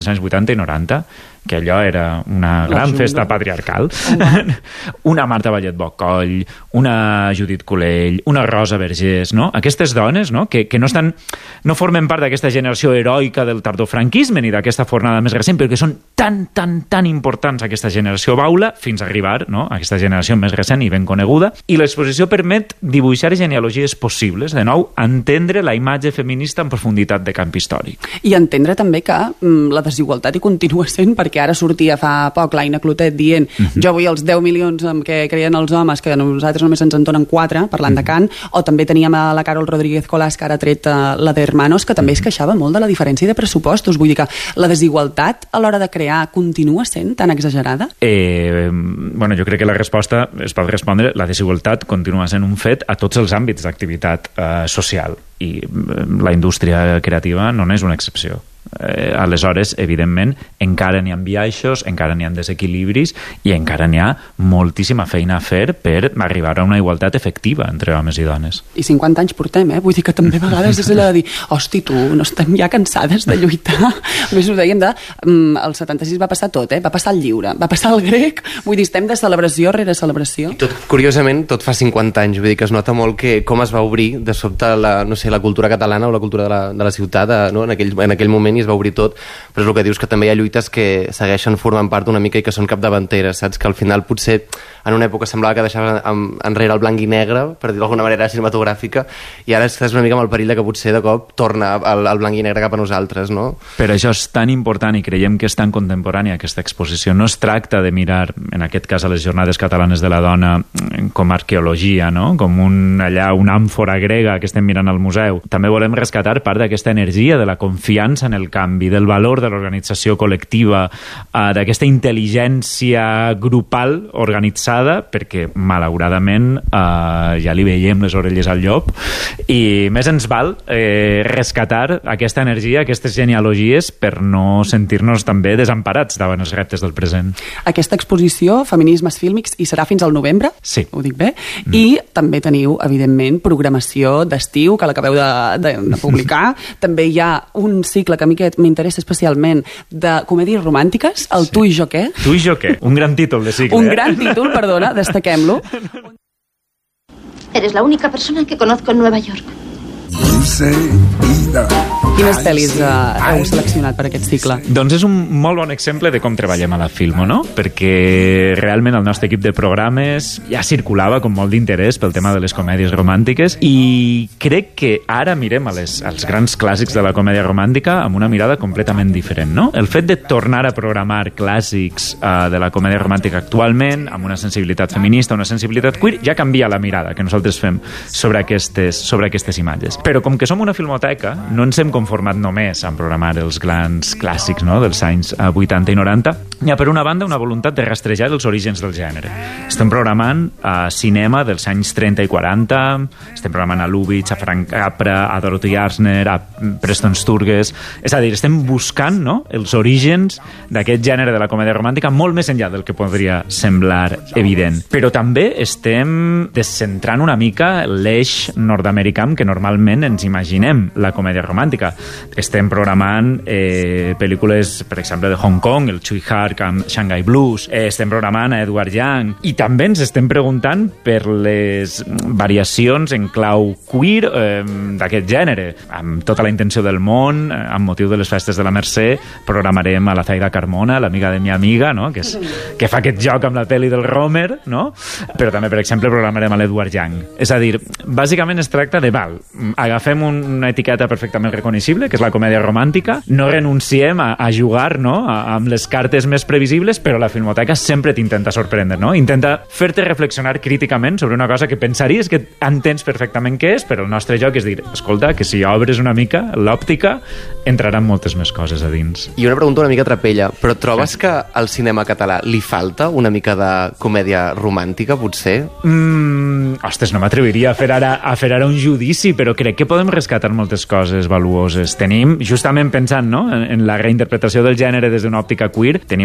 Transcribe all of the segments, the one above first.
als anys 80 i 90, que allò era una gran festa patriarcal. Una Marta Vallet Bocoll, una Judit Colell, una Rosa Vergés, no? Aquestes dones, no? Que no formen part d'aquesta generació heroica del tardofranquisme ni d'aquesta fornada més recent, però que són tan importants aquesta generació baula fins a arribar, no?, a aquesta generació més recent i ben coneguda. I l'exposició permet dibuixar genealogies possibles, de nou, entendre la imatge feminista en profunditat de camp històric. I entendre també que la desigualtat hi continua sent, perquè ara sortia fa poc l'Aina Clotet dient jo vull els 10 milions en què creien els homes, que a nosaltres només ens en donen 4, parlant de Kant, o també teníem a la Carol Rodríguez Colás, que ara ha tret la de Hermanos, que també es queixava molt de la diferència de pressupostos. Vull dir que la desigualtat a l'hora de crear continua sent tan exagerada? Bueno, jo crec que la resposta es pot respondre: la desigualtat continua sent un fet a tots els àmbits d'activitat social, i la indústria creativa no n'és una excepció. Aleshores, evidentment, encara n'hi ha biaixos, encara n'hi ha desequilibris i encara n'hi ha moltíssima feina a fer per arribar a una igualtat efectiva entre homes i dones. I 50 anys portem, Vull dir que també a vegades és allò de dir, hosti, tu, no estem ja cansades de lluitar? A més, ho dèiem el 76 va passar tot, Va passar el lliure, va passar el grec, vull dir, estem de celebració rere celebració. I tot, curiosament, tot fa 50 anys, vull dir que es nota molt que com es va obrir de sobte la cultura catalana o la cultura de la ciutat, no? en aquell moment, i es va obrir tot, però és el que dius, que també hi ha lluites que segueixen formant part una mica i que són capdavanteres, saps? Que al final potser en una època semblava que deixava enrere el blanc i negre, per dir-ho d'alguna manera cinematogràfica, i ara estàs una mica amb el perill de que potser de cop torna el blanc i negre cap a nosaltres, no? Per això és tan important i creiem que és tan contemporània aquesta exposició. No es tracta de mirar, en aquest cas a les Jornades Catalanes de la Dona, com a arqueologia, no? Com una àmfora grega que estem mirant al museu. També volem rescatar part d'aquesta energia, de la confiança en el canvi, del valor de l'organització col·lectiva, d'aquesta intel·ligència grupal organitzada, perquè malauradament ja li veiem les orelles al llop, i més ens val rescatar aquesta energia, aquestes genealogies, per no sentir-nos també desemparats davant els reptes del present. Aquesta exposició, Feminismes Fílmics, hi serà fins al novembre? Sí. Ho dic bé? I també teniu, evidentment, programació d'estiu, que l'acabeu de publicar. També hi ha un cicle que a mi m'interessa especialment, de comèdies romàntiques, el Tu i jo què? Tu i jo què? Un gran títol de cicle. Un gran títol, perdona, destaquem-lo. Eres la única persona que conozco en Nueva York. Quines pel·lis heu seleccionat per aquest cicle? Doncs és un molt bon exemple de com treballem a la Filmo, no? Perquè realment el nostre equip de programes ja circulava com molt d'interès pel tema de les comèdies romàntiques, i crec que ara mirem als grans clàssics de la comèdia romàntica amb una mirada completament diferent, no? El fet de tornar a programar clàssics de la comèdia romàntica actualment, amb una sensibilitat feminista, una sensibilitat queer, ja canvia la mirada que nosaltres fem sobre aquestes imatges. Però com que som una filmoteca, no ens hem conformat només en programar els grans clàssics, no?, dels anys 80 i 90. Hi ha, per una banda, una voluntat de rastrejar els orígens del gènere. Estem programant cinema dels anys 30 i 40, estem programant a Lubitsch, a Frank Capra, a Dorothy Arzner, a Preston Sturges. És a dir, estem buscant, no?, els orígens d'aquest gènere de la comèdia romàntica molt més enllà del que podria semblar evident. Però també estem descentrant una mica l'eix nord-americà que normalment ens imaginem la comèdia romàntica. Estem programant pel·lícules, per exemple, de Hong Kong, el Tsui Hark amb Shanghai Blues, estem programant a Edward Young, i també ens estem preguntant per les variacions en clau queer d'aquest gènere. Amb tota la intenció del món, amb motiu de les festes de la Mercè, programarem a la Zaida Carmona, l'amiga de mi amiga, no?, que fa aquest joc amb la pel·li del Romer, no? Però també, per exemple, programarem a l'Edward Young. És a dir, bàsicament es tracta de, agafem una etiqueta perfectament reconeixible, que és la comèdia romàntica, no renunciem a jugar, no?, amb les cartes més previsibles, però la Filmoteca sempre t'intenta sorprendre, no? Intenta fer-te reflexionar críticament sobre una cosa que pensaries que entens perfectament què és, però el nostre joc és dir, escolta, que si obres una mica l'òptica, entraran moltes més coses a dins. I una pregunta una mica trapella, però trobes que al cinema català li falta una mica de comèdia romàntica, potser? Ostres, no m'atreviria a fer ara un judici, però crec que podem rescatar moltes coses valuoses. Tenim, justament pensant, no?, en la reinterpretació del gènere des d'una òptica queer, tenim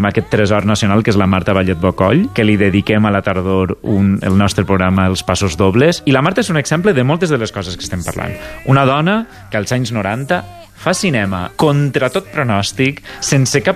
aquest tresor nacional que és la Marta Vallet Bocoll, que li dediquem a la tardor el nostre programa Els Passos Dobles. I la Marta és un exemple de moltes de les coses que estem parlant. Una dona que als anys 90 fa cinema contra tot pronòstic, sense cap